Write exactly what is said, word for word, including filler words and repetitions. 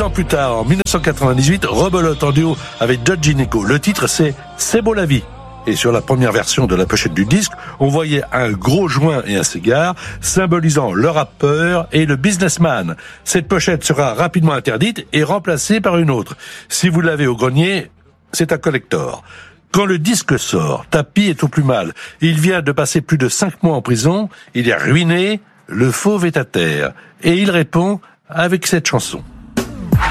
ans plus tard, en dix-neuf cent quatre-vingt-dix-huit, Rebelote en duo avec John Gineco. Le titre, c'est « C'est beau la vie ». Et sur la première version de la pochette du disque, on voyait un gros joint et un cigare, symbolisant le rappeur et le businessman. Cette pochette sera rapidement interdite et remplacée par une autre. Si vous l'avez au grenier, c'est un collector. Quand le disque sort, Tapi est au plus mal. Il vient de passer plus de cinq mois en prison, il est ruiné, le fauve est à terre. Et il répond avec cette chanson.